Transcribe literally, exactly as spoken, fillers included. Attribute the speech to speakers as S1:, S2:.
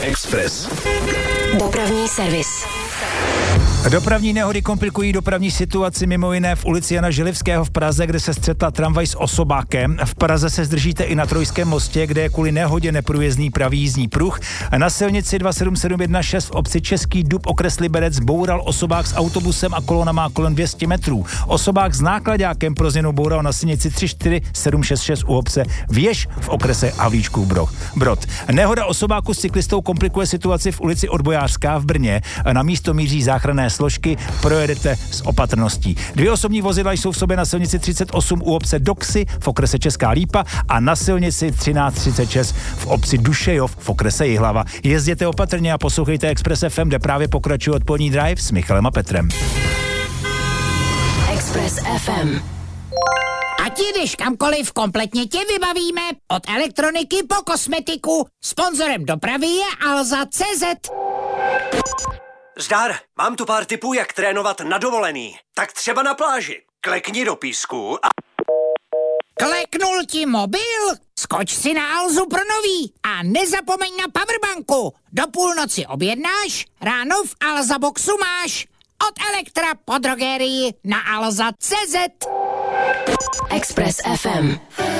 S1: Express.
S2: Dopravní servis.
S3: Dopravní nehody komplikují dopravní situaci mimo jiné v ulici Jana Želivského v Praze, kde se střetla tramvaj s osobákem. V Praze se zdržíte i na Trojském mostě, kde je kvůli nehodě neprůjezdný pravý jízdní pruh. Na silnici dva sedm sedm jedna šest v obci Český Dub okres Liberec boural osobák s autobusem a kolona má kolem dvě stě metrů. Osobák s nákladákem pro změnu boural na silnici tři čtyři sedm šest šest u obce Věž v okrese Havlíčkův Brod. Nehoda osobáku s cyklistou komplikuje situaci v ulici Odbojářská v Brně. Na místo míří záchranné složky, projedete s opatrností. Dvě osobní vozidla jsou v sobě na silnici třicet osm u obce Doksy v okrese Česká Lípa a na silnici třináct třicet šest v obci Dušejov v okrese Jihlava. Jezděte opatrně a poslouchejte Express F M, kde právě pokračuje odpolední drive s Michalem a Petrem.
S2: Express F M.
S4: Ať jdeš kamkoliv, kompletně tě vybavíme. Od elektroniky po kosmetiku. Sponzorem dopravy je Alza tečka cé zet.
S5: Zdar, mám tu pár tipů, jak trénovat na dovolený. Tak třeba na pláži. Klekni do písku a...
S4: Kleknul ti mobil? Skoč si na Alzu pro nový a nezapomeň na powerbanku. Do půlnoci objednáš, ráno v Alza Boxu máš. Od Elektra po drogerii na alza tečka cé zet.
S2: Express F M.